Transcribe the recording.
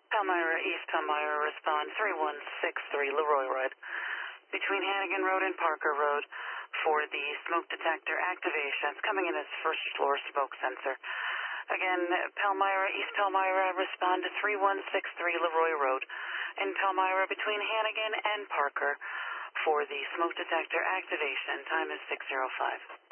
Palmyra, East Palmyra, respond 3163 Leroy Road, between Hannigan Road and Parker Road for the smoke detector activation. It's coming in as first floor smoke sensor. Again, Palmyra, East Palmyra, respond to 3163 Leroy Road in Palmyra between Hannigan and Parker for the smoke detector activation. Time is 6:05.